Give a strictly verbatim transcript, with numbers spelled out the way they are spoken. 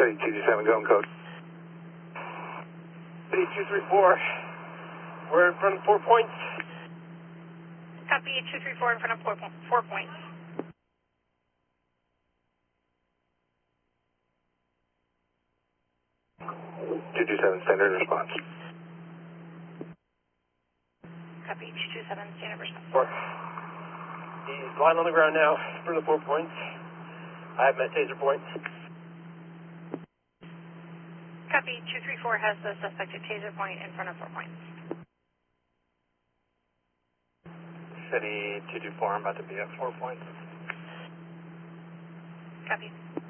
City two two seven, going code. City two three four, we're in front of four points. Copy two three four in front of four, po four points. two two seven, standard response. Copy two two seven, standard response. Four. He's lying on the ground now, in front of four points. I have my taser points. Copy two three four has the suspect at taser point in front of four points. City two two four, I'm about to be at four points. Copy.